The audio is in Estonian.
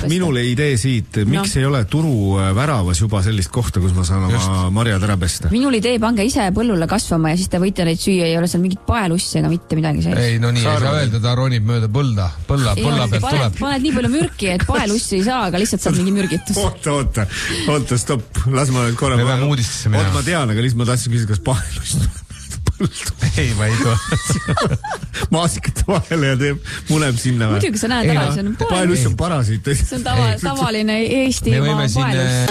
minule idee siit, miks ei ole turu väravas juba sellist kohta, kus ma saan oma marjad ära pesta? Minul idee, pange ise põllule kasvama ja siis te võite neid süüa, ei ole seal mingit paelussi ega mitte midagi sees. Ei, no nii ei saa öelda, ta ronib mööda põlla pealt tuleb. Paned nii palju mürki, et paelussi ei saa, aga lihtsalt saab mingi mürgitus. Oota, stopp, las ma nüüd korra. Me peame uudistesse minna. Ma tean, aga lihtsalt ma tahtsin küsida, kas paelust ei, ma ei tule. Maasikate vahele ja muneb sinna. Muidugi sa näed ära, see on paelus on parasiit. See on tavaline Eestimaa paelus.